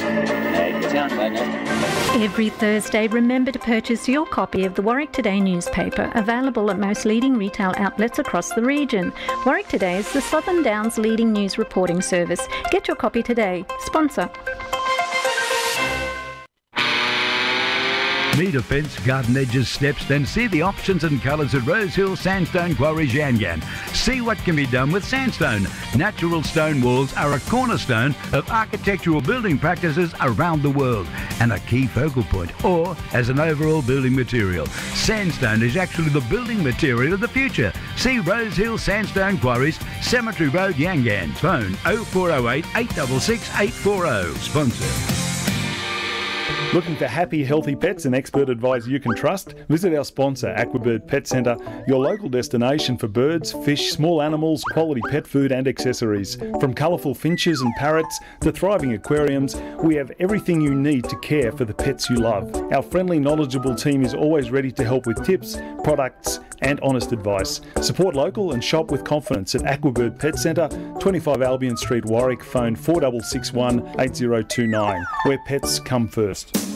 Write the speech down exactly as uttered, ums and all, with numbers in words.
Every Thursday, remember to purchase your copy of the Warwick Today newspaper, available at most leading retail outlets across the region. Warwick Today is the Southern Downs' leading news reporting service. Get your copy today. Sponsor. Need a fence, garden edges, steps? Then see the options and colours at Rosehill Sandstone Quarries Yangan. See what can be done with sandstone. Natural stone walls are a cornerstone of architectural building practices around the world and a key focal point, or as an overall building material. Sandstone is actually the building material of the future. See Rosehill Sandstone Quarries, Cemetery Road, Yangan. Phone oh four oh eight, eight six six, eight four oh. Sponsor. Looking for happy, healthy pets and expert advisor you can trust? Visit our sponsor, Aquabird Pet Centre, your local destination for birds, fish, small animals, quality pet food and accessories. From colourful finches and parrots to thriving aquariums, we have everything you need to care for the pets you love. Our friendly, knowledgeable team is always ready to help with tips, products and honest advice. Support local and shop with confidence at Aquabird Pet Centre, twenty-five Albion Street, Warwick. Phone four six six one, eight oh two nine, where pets come first.